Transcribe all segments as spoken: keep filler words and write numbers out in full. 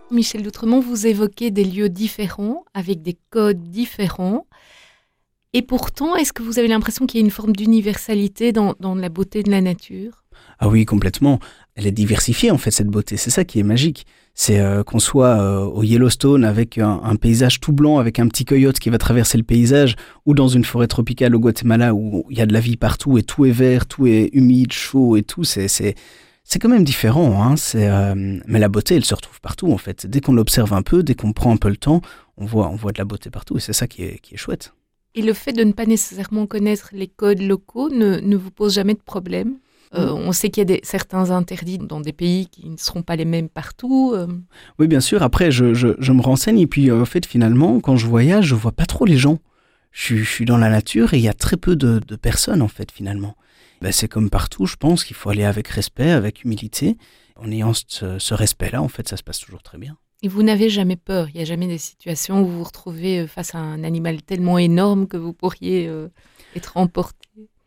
Michel d'Outremont, vous évoquez des lieux différents, avec des codes différents. Et pourtant, est-ce que vous avez l'impression qu'il y a une forme d'universalité dans, dans la beauté de la nature ? Ah oui, complètement. Elle est diversifiée, en fait, cette beauté. C'est ça qui est magique. C'est euh, qu'on soit euh, au Yellowstone avec un, un paysage tout blanc, avec un petit coyote qui va traverser le paysage, ou dans une forêt tropicale au Guatemala où il y a de la vie partout et tout est vert, tout est humide, chaud et tout. C'est, c'est, c'est quand même différent. Hein. C'est, euh, mais la beauté, elle se retrouve partout, en fait. Dès qu'on l'observe un peu, dès qu'on prend un peu le temps, on voit, on voit de la beauté partout. Et c'est ça qui est, qui est chouette. Et le fait de ne pas nécessairement connaître les codes locaux ne, ne vous pose jamais de problème ? Euh, on sait qu'il y a des, certains interdits dans des pays qui ne seront pas les mêmes partout. Euh. Oui, bien sûr. Après, je, je, je me renseigne et puis, euh, en fait, finalement, quand je voyage, je vois pas trop les gens. Je, je suis dans la nature et il y a très peu de, de personnes, en fait, finalement. Ben, c'est comme partout, je pense qu'il faut aller avec respect, avec humilité. En ayant ce, ce respect-là, en fait, ça se passe toujours très bien. Et vous n'avez jamais peur ? Il n'y a jamais des situations où vous vous retrouvez face à un animal tellement énorme que vous pourriez euh, être emporté ?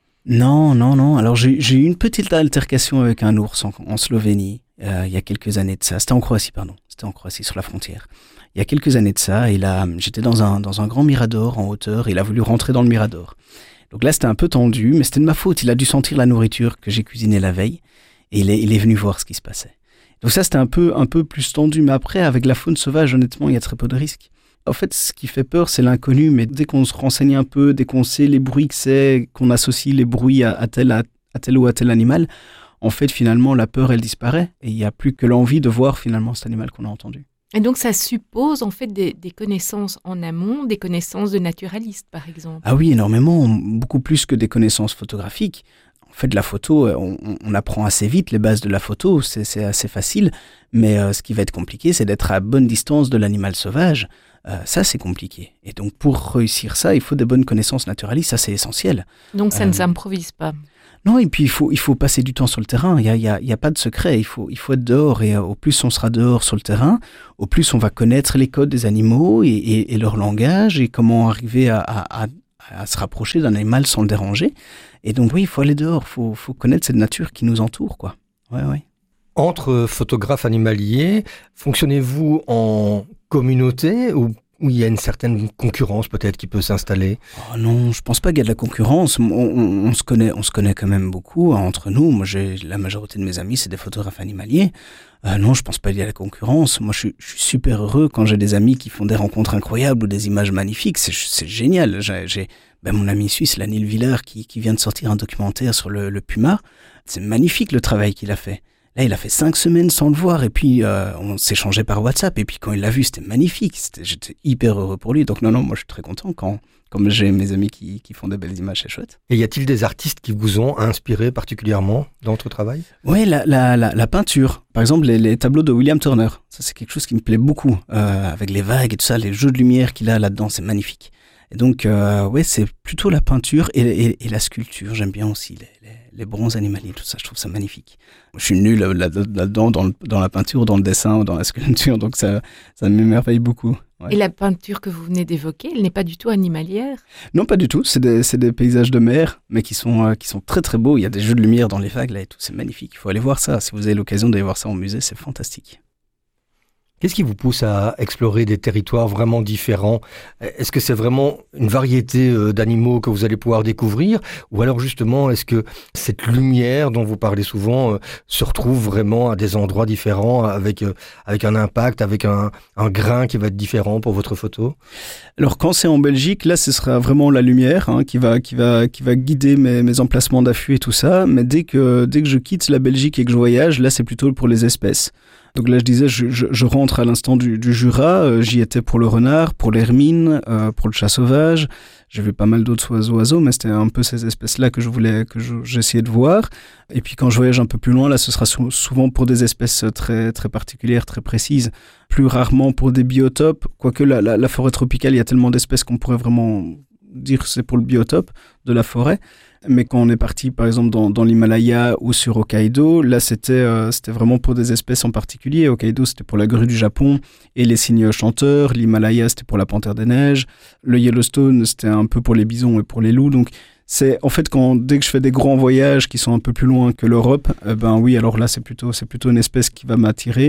Non, non, non. Alors, j'ai, j'ai eu une petite altercation avec un ours en, en Slovénie, euh, il y a quelques années de ça. C'était en Croatie, pardon. C'était en Croatie, sur la frontière. Il y a quelques années de ça, et là, j'étais dans un, dans un grand mirador en hauteur, et il a voulu rentrer dans le mirador. Donc là, c'était un peu tendu, mais c'était de ma faute. Il a dû sentir la nourriture que j'ai cuisinée la veille, et il est, il est venu voir ce qui se passait. Donc ça, c'était un peu, un peu plus tendu, mais après, avec la faune sauvage, honnêtement, il y a très peu de risques. En fait, ce qui fait peur, c'est l'inconnu, mais dès qu'on se renseigne un peu, dès qu'on sait les bruits que c'est, qu'on associe les bruits à, à, tel, à, à tel ou à tel animal, en fait, finalement, la peur, elle disparaît, et il n'y a plus que l'envie de voir, finalement, cet animal qu'on a entendu. Et donc, ça suppose, en fait, des, des connaissances en amont, des connaissances de naturalistes, par exemple. Ah oui, énormément, beaucoup plus que des connaissances photographiques. En fait, la photo, on, on apprend assez vite les bases de la photo, c'est, c'est assez facile, mais euh, ce qui va être compliqué, c'est d'être à bonne distance de l'animal sauvage. Euh, ça, c'est compliqué. Et donc, pour réussir ça, il faut des bonnes connaissances naturalistes, ça, c'est essentiel. Donc, ça euh, ne s'improvise pas. Non, et puis il faut, il faut passer du temps sur le terrain, il n'y a, il y a, il y a pas de secret, il faut, il faut être dehors, et euh, au plus on sera dehors sur le terrain, au plus on va connaître les codes des animaux et, et, et leur langage, et comment arriver à, à, à, à se rapprocher d'un animal sans le déranger. Et donc oui, il faut aller dehors, il faut, faut connaître cette nature qui nous entoure, quoi. Ouais, ouais. Entre photographes animaliers, fonctionnez-vous en communauté ou où il y a une certaine concurrence peut-être qui peut s'installer ? Oh non, je pense pas qu'il y a de la concurrence. On, on, on se connaît, on se connaît quand même beaucoup hein, entre nous. Moi, j'ai la majorité de mes amis, c'est des photographes animaliers. Euh, non, je pense pas qu'il y a de la concurrence. Moi, je suis, je suis super heureux quand j'ai des amis qui font des rencontres incroyables ou des images magnifiques. C'est, c'est génial. J'ai, j'ai ben, mon ami suisse, Lanil Villard, qui, qui vient de sortir un documentaire sur le, le puma. C'est magnifique le travail qu'il a fait. Là, il a fait cinq semaines sans le voir et puis euh, on s'échangeait par WhatsApp. Et puis quand il l'a vu, c'était magnifique. C'était, j'étais hyper heureux pour lui. Donc non, non, moi je suis très content quand, comme j'ai mes amis qui, qui font des belles images, c'est chouette. Et y a-t-il des artistes qui vous ont inspiré particulièrement dans votre travail ? Oui, la, la, la, la peinture. Par exemple, les, les tableaux de William Turner. Ça, c'est quelque chose qui me plaît beaucoup. Euh, avec les vagues et tout ça, les jeux de lumière qu'il a là-dedans, c'est magnifique. Et donc, euh, ouais, c'est plutôt la peinture et, et, et la sculpture. J'aime bien aussi les, les, les bronzes animaliers, tout ça. Je trouve ça magnifique. Je suis nul là, là, là-dedans, dans, le, dans la peinture, dans le dessin ou dans la sculpture. Donc, ça, ça m'émerveille beaucoup. Ouais. Et la peinture que vous venez d'évoquer, elle n'est pas du tout animalière ? Non, pas du tout. C'est des, c'est des paysages de mer, mais qui sont, euh, qui sont très, très beaux. Il y a des jeux de lumière dans les vagues là et tout. C'est magnifique. Il faut aller voir ça. Si vous avez l'occasion d'aller voir ça en musée, c'est fantastique. Qu'est-ce qui vous pousse à explorer des territoires vraiment différents ? Est-ce que c'est vraiment une variété d'animaux que vous allez pouvoir découvrir ? Ou alors justement, est-ce que cette lumière dont vous parlez souvent euh, se retrouve vraiment à des endroits différents, avec, euh, avec un impact, avec un, un grain qui va être différent pour votre photo ? Alors quand c'est en Belgique, là ce sera vraiment la lumière hein, qui, va, qui, va, qui va guider mes, mes emplacements d'affût et tout ça. Mais dès que, dès que je quitte la Belgique et que je voyage, là c'est plutôt pour les espèces. Donc là, je disais, je, je, je rentre à l'instant du, du Jura. Euh, j'y étais pour le renard, pour l'hermine, euh, pour le chat sauvage. J'ai vu pas mal d'autres oiseaux, oiseaux, mais c'était un peu ces espèces-là que je voulais, que je, j'essayais de voir. Et puis quand je voyage un peu plus loin, là, ce sera sou- souvent pour des espèces très, très particulières, très précises. Plus rarement pour des biotopes. Quoique la, la, la forêt tropicale, il y a tellement d'espèces qu'on pourrait vraiment dire que c'est pour le biotope de la forêt. Mais quand on est parti, par exemple, dans, dans l'Himalaya ou sur Hokkaido, là, c'était, euh, c'était vraiment pour des espèces en particulier. Hokkaido, c'était pour la grue du Japon et les cygnes chanteurs. L'Himalaya, c'était pour la panthère des neiges. Le Yellowstone, c'était un peu pour les bisons et pour les loups. Donc, c'est en fait, quand, dès que je fais des grands voyages qui sont un peu plus loin que l'Europe, euh, ben oui, alors là, c'est plutôt, c'est plutôt une espèce qui va m'attirer.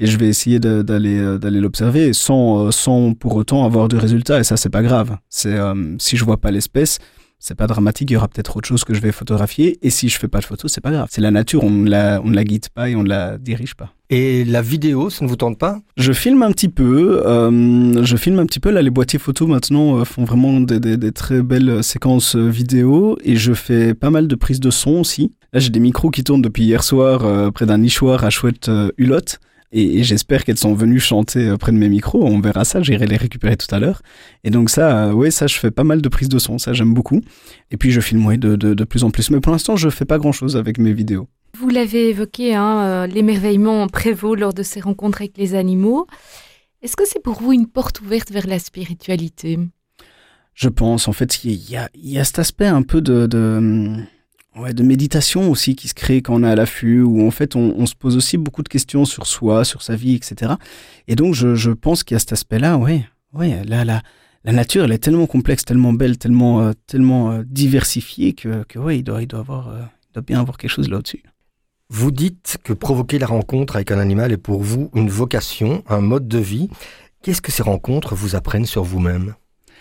et je vais essayer de, d'aller, d'aller l'observer sans, sans pour autant avoir de résultats. Et ça, c'est pas grave. C'est, euh, si je vois pas l'espèce, c'est pas dramatique, il y aura peut-être autre chose que je vais photographier. Et si je fais pas de photos, c'est pas grave. C'est la nature, on ne la, on ne la guide pas et on ne la dirige pas. Et la vidéo, ça ne vous tente pas ? Je filme un petit peu. Euh, je filme un petit peu. Là, les boîtiers photos maintenant euh, font vraiment des, des, des très belles séquences euh, vidéo. Et je fais pas mal de prises de son aussi. Là, j'ai des micros qui tournent depuis hier soir euh, près d'un nichoir à chouette euh, hulotte. Et, et j'espère qu'elles sont venues chanter près de mes micros. On verra ça, j'irai les récupérer tout à l'heure. Et donc ça, euh, ouais, ça, je fais pas mal de prises de son, ça j'aime beaucoup. Et puis je filme ouais, de, de, de plus en plus. Mais pour l'instant, je fais pas grand-chose avec mes vidéos. Vous l'avez évoqué, hein, euh, l'émerveillement prévaut lors de ces rencontres avec les animaux. Est-ce que c'est pour vous une porte ouverte vers la spiritualité ? Je pense, en fait, il y a, il y a cet aspect un peu de... de Ouais, de méditation aussi qui se crée quand on est à l'affût, où en fait on, on se pose aussi beaucoup de questions sur soi, sur sa vie, et cetera. Et donc je, je pense qu'il y a cet aspect-là, ouais, ouais, là, là, la nature, elle est tellement complexe, tellement belle, tellement, euh, tellement euh, diversifiée que, que ouais, il doit, il doit avoir, euh, il doit bien avoir quelque chose là-dessus. Vous dites que provoquer la rencontre avec un animal est pour vous une vocation, un mode de vie. Qu'est-ce que ces rencontres vous apprennent sur vous-même ?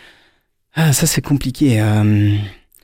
Ah, ça c'est compliqué. Euh...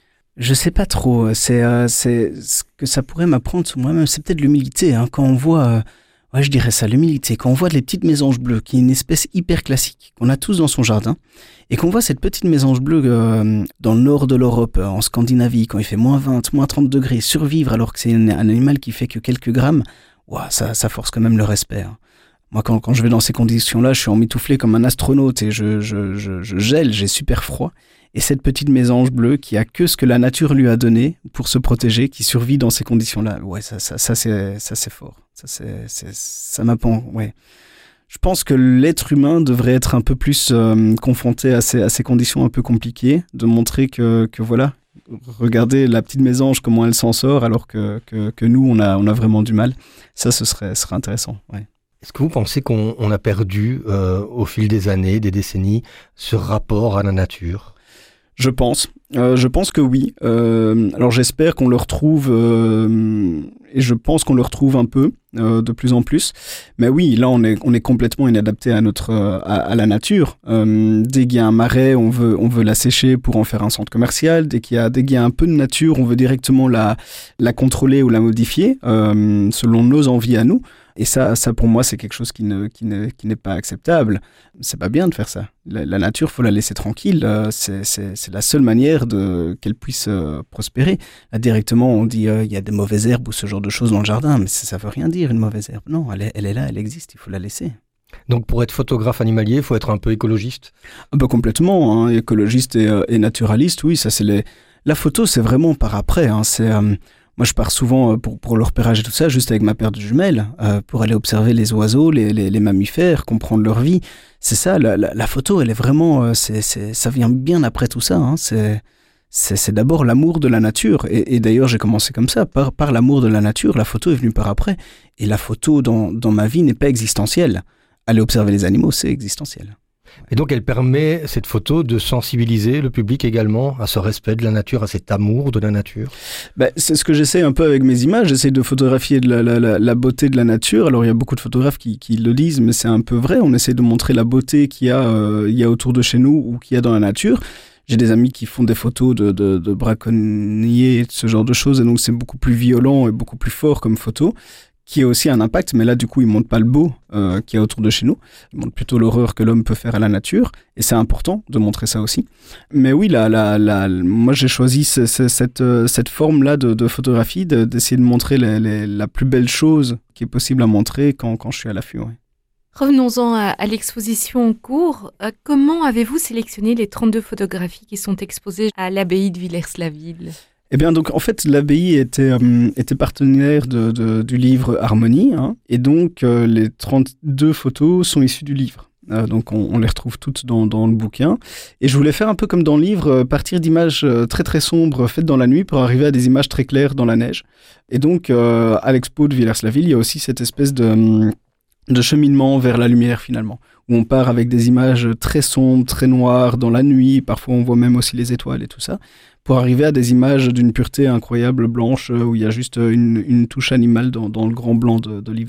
Je sais pas trop, c'est, euh, c'est ce que ça pourrait m'apprendre sur moi-même, c'est peut-être l'humilité, hein, quand on voit, euh, ouais je dirais ça, l'humilité, quand on voit les petites mésanges bleues, qui est une espèce hyper classique, qu'on a tous dans son jardin, et qu'on voit cette petite mésange bleue euh, dans le nord de l'Europe, en Scandinavie, quand il fait moins vingt, moins trente degrés, survivre alors que c'est un, un animal qui fait que quelques grammes, ouah, ça, ça force quand même le respect. Hein. Moi, quand, quand je vais dans ces conditions-là, je suis emmitouflé comme un astronaute et je, je, je, je gèle, j'ai super froid. Et cette petite mésange bleue qui a que ce que la nature lui a donné pour se protéger, qui survit dans ces conditions-là, ouais, ça, ça, ça, c'est, ça c'est fort. Ça, c'est, c'est, ça m'apprend, ouais. Je pense que l'être humain devrait être un peu plus euh, confronté à ces, à ces conditions un peu compliquées, de montrer que, que voilà, regardez la petite mésange, comment elle s'en sort, alors que, que, que nous, on a, on a vraiment du mal. Ça, ce serait, ce serait intéressant, ouais. Est-ce que vous pensez qu'on on a perdu, euh, au fil des années, des décennies, ce rapport à la nature ? Je pense. Euh, je pense que oui. Euh, alors j'espère qu'on le retrouve, euh, et je pense qu'on le retrouve un peu, euh, de plus en plus. Mais oui, là on est, on est complètement inadapté à, notre, à, à la nature. Euh, dès qu'il y a un marais, on veut, on veut l'assécher pour en faire un centre commercial. Dès qu'il y a, dès qu'il y a un peu de nature, on veut directement la, la contrôler ou la modifier, euh, selon nos envies à nous. Et ça, ça pour moi, c'est quelque chose qui, ne, qui, ne, qui n'est pas acceptable. C'est pas bien de faire ça. La, la nature, faut la laisser tranquille. C'est, c'est, c'est la seule manière de, qu'elle puisse euh, prospérer. Là, directement, on dit euh, il y a des mauvaises herbes ou ce genre de choses dans le jardin, mais ça, ça veut rien dire, une mauvaise herbe. Non, elle est, elle est là, elle existe, il faut la laisser. Donc pour être photographe animalier, il faut être un peu écologiste ? Ah bah complètement, hein, écologiste et, euh, et naturaliste, oui. Ça, c'est les... La photo, c'est vraiment par après. Hein, c'est... Euh, Moi, je pars souvent pour, pour le repérage et tout ça, juste avec ma paire de jumelles, euh, pour aller observer les oiseaux, les, les, les mammifères, comprendre leur vie. C'est ça, la, la, la photo, elle est vraiment... Euh, c'est, c'est, ça vient bien après tout ça. Hein. C'est, c'est, c'est d'abord l'amour de la nature. Et, et d'ailleurs, j'ai commencé comme ça, par, par l'amour de la nature. La photo est venue par après. Et la photo, dans, dans ma vie, n'est pas existentielle. Aller observer les animaux, c'est existentiel. Et donc, elle permet, cette photo, de sensibiliser le public également à ce respect de la nature, à cet amour de la nature. Ben, c'est ce que j'essaie un peu avec mes images. J'essaie de photographier de la, la, la, la beauté de la nature. Alors, il y a beaucoup de photographes qui, qui le disent, mais c'est un peu vrai. On essaie de montrer la beauté qu'il y a, euh, il y a autour de chez nous ou qu'il y a dans la nature. J'ai des amis qui font des photos de, de, de braconniers, ce genre de choses, et donc c'est beaucoup plus violent et beaucoup plus fort comme photo, qui a aussi un impact, mais là, du coup, ils ne montrent pas le beau euh, qu'il y a autour de chez nous. Ils montrent plutôt l'horreur que l'homme peut faire à la nature, et c'est important de montrer ça aussi. Mais oui, la, la, la, moi, j'ai choisi ce, ce, cette, cette forme-là de, de photographie, de, d'essayer de montrer les, les, la plus belle chose qui est possible à montrer quand, quand je suis à l'affût. Ouais. Revenons-en à, à l'exposition en cours. Euh, comment avez-vous sélectionné les trente-deux photographies qui sont exposées à l'abbaye de Villers-la-Ville ? Eh bien, donc, en fait, l'abbaye était, euh, était partenaire de, de, du livre Harmonie, hein, et donc euh, les trente-deux photos sont issues du livre. Euh, donc, on, on les retrouve toutes dans, dans le bouquin. Et je voulais faire un peu comme dans le livre, euh, partir d'images euh, très très sombres faites dans la nuit pour arriver à des images très claires dans la neige. Et donc, euh, à l'expo de Villers-la-Ville, il y a aussi cette espèce de, de cheminement vers la lumière, finalement, où on part avec des images très sombres, très noires dans la nuit. Parfois, on voit même aussi les étoiles et tout ça, pour arriver à des images d'une pureté incroyable, blanche, où il y a juste une, une touche animale dans, dans le grand blanc de, de l'hiver.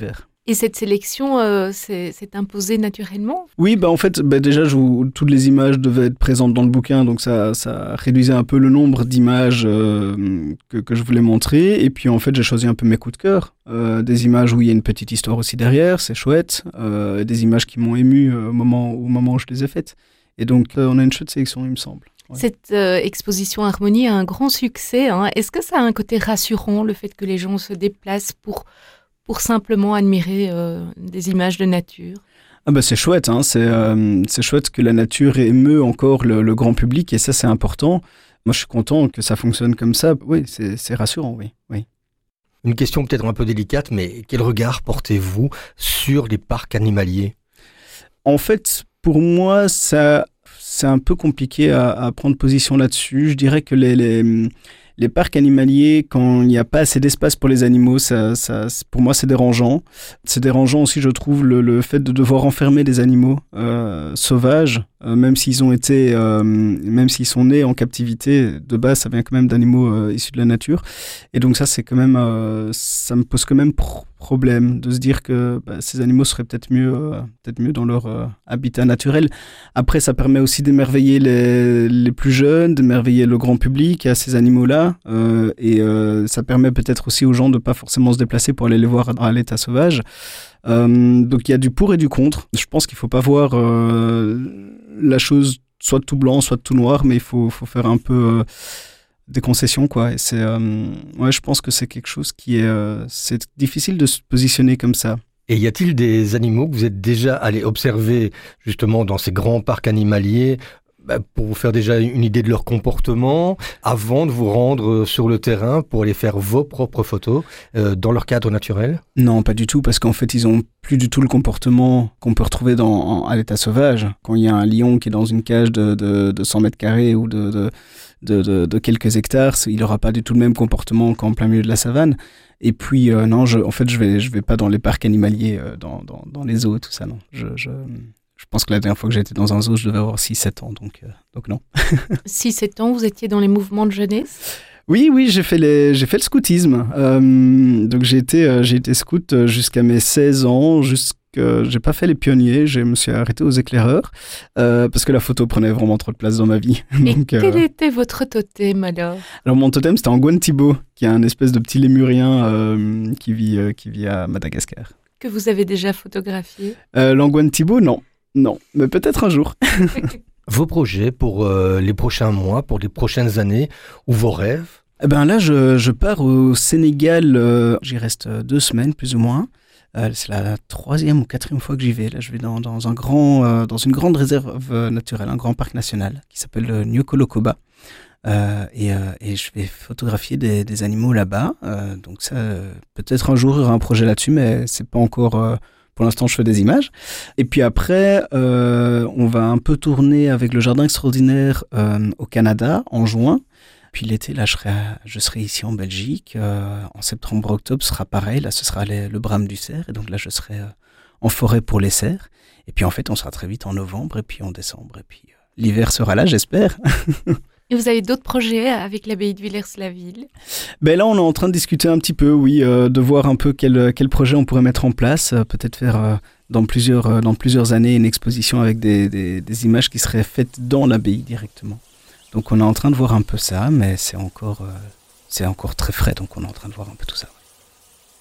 Et cette sélection euh, s'est, s'est imposée naturellement ? Oui, bah en fait, bah déjà, je vous, toutes les images devaient être présentes dans le bouquin, donc ça, ça réduisait un peu le nombre d'images euh, que, que je voulais montrer. Et puis en fait, j'ai choisi un peu mes coups de cœur. Euh, des images où il y a une petite histoire aussi derrière, c'est chouette. Euh, des images qui m'ont ému euh, au, moment, au moment où je les ai faites. Et donc, euh, on a une chouette sélection, il me semble. Ouais. Cette euh, exposition Harmonie a un grand succès. Hein. Est-ce que ça a un côté rassurant, le fait que les gens se déplacent pour... pour simplement admirer euh, des images de nature? Ah bah c'est chouette, hein. c'est, euh, c'est chouette que la nature émeut encore le, le grand public, et ça c'est important. Moi je suis content que ça fonctionne comme ça, oui, c'est, c'est rassurant, oui, oui. Une question peut-être un peu délicate, mais quel regard portez-vous sur les parcs animaliers ? En fait, pour moi, ça, c'est un peu compliqué à, à prendre position là-dessus. Je dirais que les... les Les parcs animaliers, quand il n'y a pas assez d'espace pour les animaux, ça, ça, pour moi, c'est dérangeant. C'est dérangeant aussi, je trouve, le, le fait de devoir enfermer des animaux euh, sauvages, euh, même s'ils ont été, euh, même s'ils sont nés en captivité. De base, ça vient quand même d'animaux euh, issus de la nature. Et donc ça, c'est quand même, euh, ça me pose quand même pro- problème de se dire que bah, ces animaux seraient peut-être mieux, euh, peut-être mieux dans leur euh, habitat naturel. Après, ça permet aussi d'émerveiller les, les plus jeunes, d'émerveiller le grand public à ces animaux-là. Euh, et euh, ça permet peut-être aussi aux gens de ne pas forcément se déplacer pour aller les voir à l'état sauvage. Euh, donc il y a du pour et du contre. Je pense qu'il ne faut pas voir euh, la chose soit de tout blanc, soit de tout noir, mais il faut, faut faire un peu... Euh, des concessions, quoi. Et c'est, euh, ouais, je pense que c'est quelque chose qui est... Euh, c'est difficile de se positionner comme ça. Et y a-t-il des animaux que vous êtes déjà allés observer justement dans ces grands parcs animaliers bah, pour vous faire déjà une idée de leur comportement avant de vous rendre sur le terrain pour aller faire vos propres photos euh, dans leur cadre naturel ? Non, pas du tout, parce qu'en fait, ils ont plus du tout le comportement qu'on peut retrouver dans, en, à l'état sauvage. Quand il y a un lion qui est dans une cage de, de, de cent mètres carrés ou de... de De, de, de quelques hectares, il n'aura pas du tout le même comportement qu'en plein milieu de la savane. Et puis, euh, non, je, en fait, je ne vais, je vais pas dans les parcs animaliers, euh, dans, dans, dans les zoos, tout ça, non. Je, je, je pense que la dernière fois que j'étais dans un zoo, je devais avoir six sept ans, donc, euh, donc non. six sept ans, vous étiez dans les mouvements de jeunesse ? Oui, oui, j'ai fait, les, j'ai fait le scoutisme. Euh, donc, j'ai été, euh, j'ai été scout jusqu'à mes seize ans, jusqu'à que j'ai pas fait les pionniers, je me suis arrêté aux éclaireurs euh, parce que la photo prenait vraiment trop de place dans ma vie. Et Donc, quel euh... était votre totem alors ? Alors mon totem c'était Angouane Thibault, qui est un espèce de petit lémurien euh, qui, vit, euh, qui vit à Madagascar. Que vous avez déjà photographié ? euh, L'Angouane Thibault, non. Non, mais peut-être un jour. Vos projets pour euh, les prochains mois, pour les prochaines années, ou vos rêves ? Eh ben là, je, je pars au Sénégal, euh, j'y reste deux semaines plus ou moins. Euh, c'est la troisième ou quatrième fois que j'y vais. Là, je vais dans, dans, un grand, euh, dans une grande réserve naturelle, un grand parc national qui s'appelle le Nyokolokoba. Euh, et, euh, et je vais photographier des, des animaux là-bas. Euh, donc ça, euh, peut-être un jour, il y aura un projet là-dessus, mais c'est pas encore... Euh, pour l'instant, je fais des images. Et puis après, euh, on va un peu tourner avec le Jardin Extraordinaire euh, au Canada en juin. Puis l'été, là, je serai, je serai ici en Belgique. Euh, en septembre, octobre, ce sera pareil. Là, ce sera les, le brame du cerf. Et donc là, je serai euh, en forêt pour les cerfs. Et puis en fait, on sera très vite en novembre et puis en décembre. Et puis euh, l'hiver sera là, j'espère. Et vous avez d'autres projets avec l'abbaye de Villers-la-Ville ? Ben là, on est en train de discuter un petit peu, oui, euh, de voir un peu quel, quel projet on pourrait mettre en place. Euh, peut-être faire euh, dans, plusieurs, euh, dans plusieurs années une exposition avec des, des, des images qui seraient faites dans l'abbaye directement. Donc on est en train de voir un peu ça, mais c'est encore, euh, c'est encore très frais, donc on est en train de voir un peu tout ça.